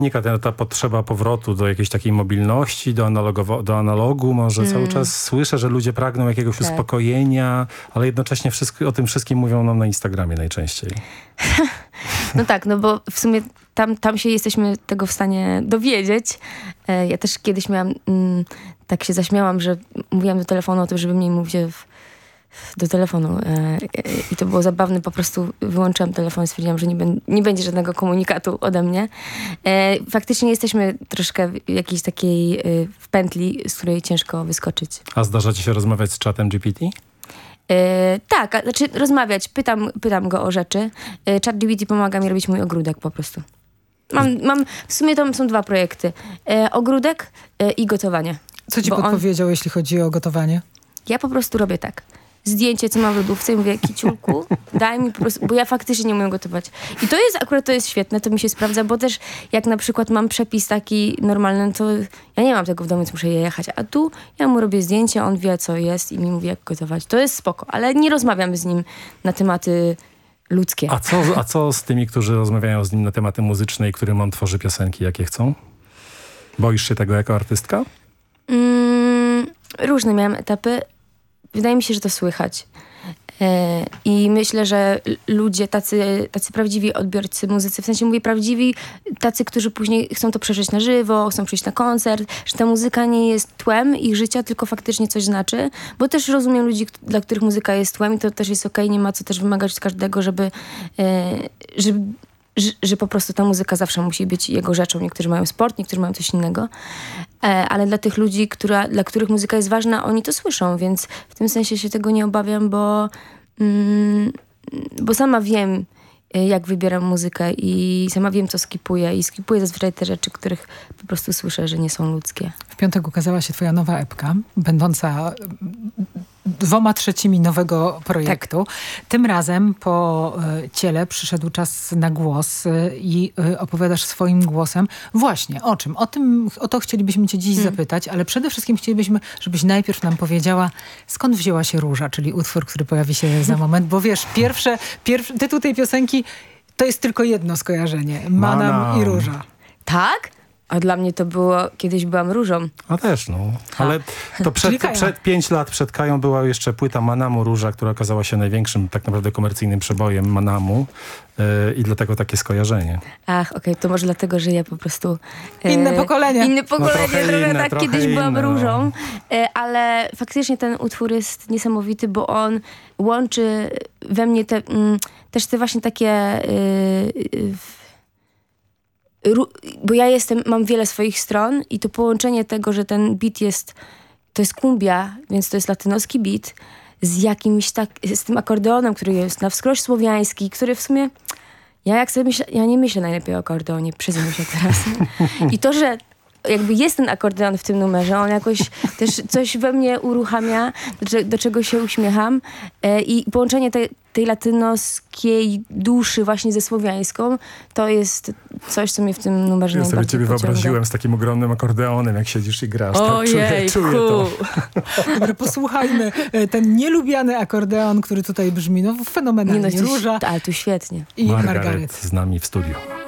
Nika, ta potrzeba powrotu do jakiejś takiej mobilności, do analogu może. Cały czas słyszę, że ludzie pragną jakiegoś uspokojenia, ale jednocześnie o tym wszystkim mówią nam na Instagramie najczęściej. No tak, no bo w sumie tam się jesteśmy tego w stanie dowiedzieć. Ja też kiedyś tak się zaśmiałam, że mówiłam do telefonu o tym, żeby mniej mówić do telefonu. I to było zabawne, po prostu wyłączyłam telefon i stwierdziłam, że nie będzie żadnego komunikatu ode mnie. Faktycznie jesteśmy troszkę w jakiejś takiej w pętli, z której ciężko wyskoczyć. A zdarza ci się rozmawiać z czatem GPT? Tak, znaczy rozmawiać, pytam go o rzeczy. ChatGPT pomaga mi robić mój ogródek po prostu. W sumie to są 2 projekty. Ogródek i gotowanie. Co ci podpowiedział, jeśli chodzi o gotowanie? Ja po prostu robię tak. Zdjęcie, co mam w lodówce i mówię, kiciulku, daj mi po prostu, bo ja faktycznie nie umiem gotować. I to jest świetne, to mi się sprawdza, bo też jak na przykład mam przepis taki normalny, to ja nie mam tego w domu, więc muszę jechać. A tu ja mu robię zdjęcie, on wie, co jest i mi mówi, jak gotować. To jest spoko, ale nie rozmawiam z nim na tematy ludzkie. A co z tymi, którzy rozmawiają z nim na tematy muzyczne i którym on tworzy piosenki, jakie chcą? Boisz się tego jako artystka? Różne miałam etapy. Wydaje mi się, że to słychać. I myślę, że ludzie, tacy prawdziwi odbiorcy muzycy, w sensie mówię prawdziwi, tacy, którzy później chcą to przeżyć na żywo, chcą przyjść na koncert, że ta muzyka nie jest tłem ich życia, tylko faktycznie coś znaczy. Bo też rozumiem ludzi, dla których muzyka jest tłem i to też jest okej, nie ma co też wymagać od każdego, że po prostu ta muzyka zawsze musi być jego rzeczą. Niektórzy mają sport, niektórzy mają coś innego. Ale dla tych ludzi, dla których muzyka jest ważna, oni to słyszą, więc w tym sensie się tego nie obawiam, bo sama wiem, jak wybieram muzykę i sama wiem, co skipuję. I skipuję zazwyczaj te rzeczy, których po prostu słyszę, że nie są ludzkie. W piątek ukazała się twoja nowa epka, będąca 2/3 nowego projektu. Tak. Tym razem po ciele przyszedł czas na głos i opowiadasz swoim głosem. Właśnie, o czym? O to chcielibyśmy cię dziś zapytać, ale przede wszystkim chcielibyśmy, żebyś najpierw nam powiedziała, skąd wzięła się Róża, czyli utwór, który pojawi się za moment, bo wiesz, pierwszy tytuł tej piosenki to jest tylko jedno skojarzenie. Manam i Róża. Tak? A dla mnie to było, kiedyś byłam różą. A też, no. Ale to przed 5 lat przed Kają była jeszcze płyta Manamu Róża, która okazała się największym tak naprawdę komercyjnym przebojem Manamu i dlatego takie skojarzenie. Ach, okej, to może dlatego, że ja po prostu... Inne pokolenie. Trochę kiedyś byłam różą, ale faktycznie ten utwór jest niesamowity, bo on łączy we mnie też te właśnie takie... bo ja mam wiele swoich stron i to połączenie tego, że ten beat to jest kumbia, więc to jest latynoski beat z jakimś z tym akordeonem, który jest na wskroś słowiański, który w sumie ja nie myślę najlepiej o akordeonie, przyznam się teraz. I to, że jakby jest ten akordeon w tym numerze, on jakoś też coś we mnie uruchamia, do czego się uśmiecham i połączenie tej latynoskiej duszy właśnie ze słowiańską, to jest coś, co mnie w tym numerze ja najbardziej sobie ciebie pociąga. wyobraziłem z takim ogromnym akordeonem, jak siedzisz i grasz. Ojej, tak, czuję to. Dobra, posłuchajmy. Ten nielubiany akordeon, który tutaj brzmi, no fenomenalnie. Nie, no, Róża. ale tu świetnie. I Margaret z nami w studiu.